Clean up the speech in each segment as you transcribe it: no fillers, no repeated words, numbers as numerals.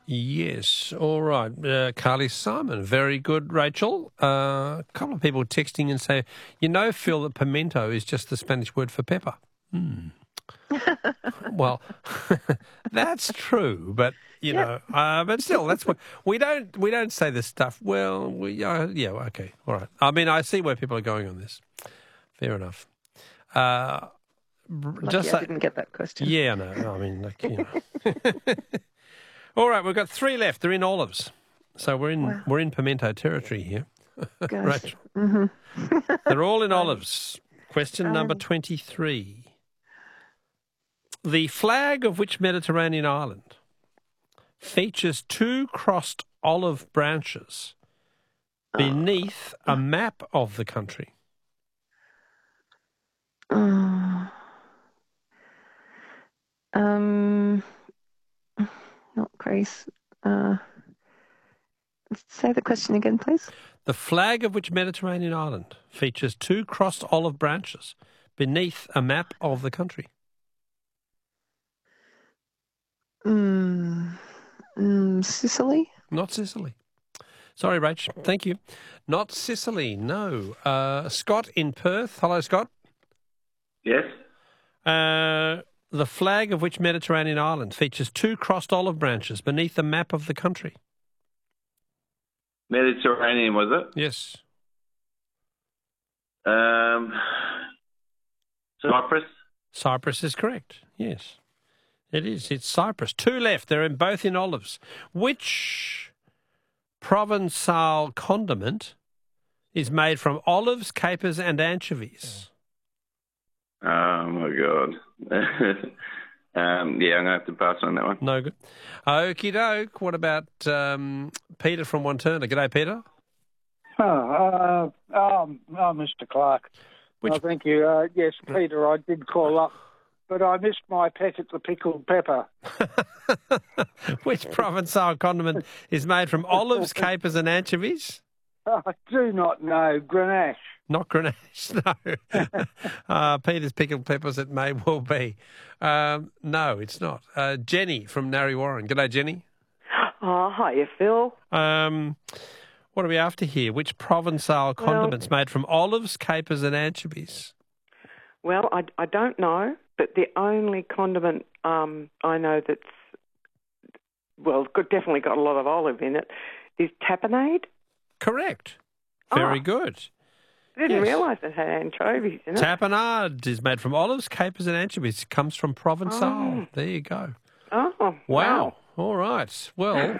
Yes. All right. Carly Simon. Very good, Rachel. A couple of people texting and say, Phil, that pimento is just the Spanish word for pepper. Well, that's true, but but still, that's what we don't say this stuff. Well, okay, all right. I mean, I see where people are going on this. Fair enough. Lucky I didn't get that question. Yeah, no. I mean, All right, we've got 3 left. They're in olives, so we're in pimento territory here. Rachel. Mm-hmm. They're all in olives. Question number 23. The flag of which Mediterranean island features 2 crossed olive branches beneath a map of the country? Not Greece. Say the question again, please. The flag of which Mediterranean island features 2 crossed olive branches beneath a map of the country? Sicily? Not Sicily. Sorry, Rach. Thank you. Not Sicily, no. Scott in Perth. Hello, Scott. Yes. The flag of which Mediterranean island features 2 crossed olive branches beneath the map of the country? Mediterranean, was it? Yes. Cyprus? Cyprus is correct, yes. It is. It's Cyprus. 2 left. They're both in olives. Which Provençal condiment is made from olives, capers and anchovies? Oh, my God. I'm going to have to pass on that one. No good. Okie doke. What about Peter from Wanturna? G'day, Peter. Mr. Clark. Thank you. Yes, Peter, I did call up, but I missed my peck at the pickled pepper. Which Provençal condiment is made from olives, capers and anchovies? I do not know. Grenache. Not Grenache, no. Peter's pickled peppers, it may well be. No, it's not. Jenny from Narre Warren. G'day, Jenny. Oh, hiya, Phil. What are we after here? Which Provençal condiment's made from olives, capers and anchovies? Well, I don't know, but the only condiment I know that's, definitely got a lot of olive in it, is tapenade. Correct. Very good. I didn't realise it had anchovies in it. Tapenade is made from olives, capers and anchovies. It comes from Provençal. There you go. Oh, wow. All right. Well,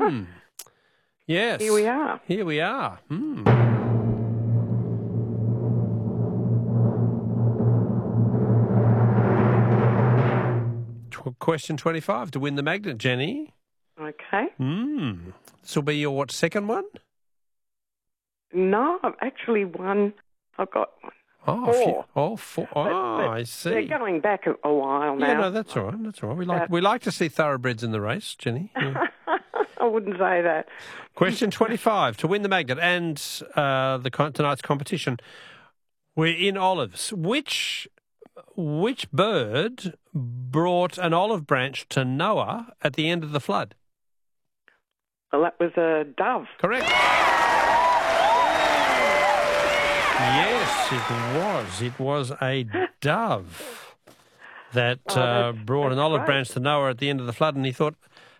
yes. Here we are. Here we are. Question 25 to win the magnet, Jenny. Okay. This will be your, second one? No, I've actually won. I've got one. Four. I see. They're going back a while now. Yeah, no, that's all right. That's all right. We like to see thoroughbreds in the race, Jenny. Yeah. I wouldn't say that. Question 25 to win the magnet and tonight's competition. We're in olives. Which bird brought an olive branch to Noah at the end of the flood? Well, that was a dove. Correct. Yes, it was. It was a dove that brought an olive branch to Noah at the end of the flood, and he thought,